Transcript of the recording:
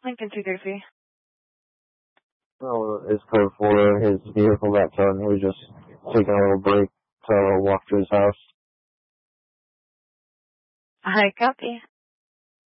Lincoln 230. Well, it's code for his vehicle got towed, and he was just taking a little break to walk to his house. I copy.